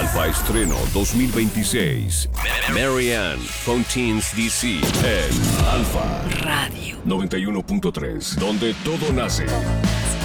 Alfa Estreno 2026. Marianne Fontaine's DC en Alfa Radio 91.3, donde todo nace.